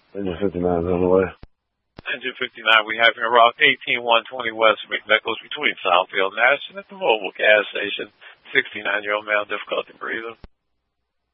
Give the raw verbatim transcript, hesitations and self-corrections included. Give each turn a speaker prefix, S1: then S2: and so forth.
S1: Engine fifty-nine is on the way.
S2: Engine fifty-nine, we have here Route eighteen one twenty West that goes between Southfield and Ashton at the Mobile gas station. sixty-nine-year-old male, difficulty breathing.